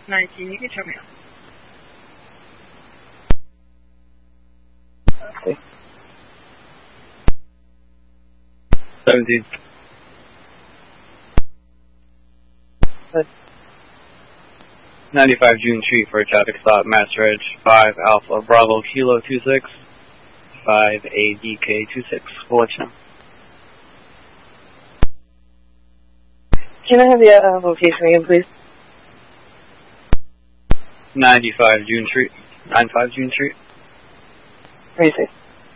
19, you can show me up. Okay. 17. Good. 95 June Street for a traffic stop, Mass Reg 5 Alpha Bravo Kilo 26 5 ADK 26. We'll let you know. Can I have the location again, please? 95 June Street. 95 June Street. Crazy.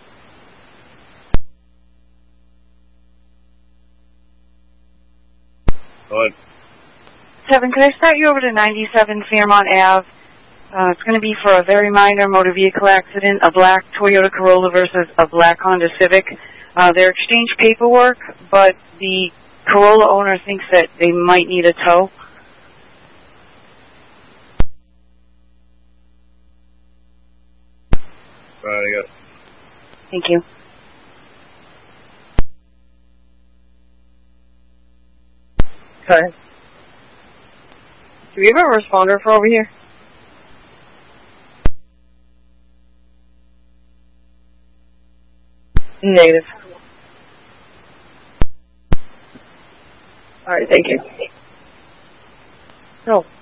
Go ahead. Kevin, could I start you over to 97 Fairmont Ave? It's going to be for a very minor motor vehicle accident, a black Toyota Corolla versus a black Honda Civic. They're exchanged paperwork, but the Corolla owner thinks that they might need a tow. Right, I got it. Thank you. Okay. Do we have a responder for over here? Negative. Alright, thank you. No.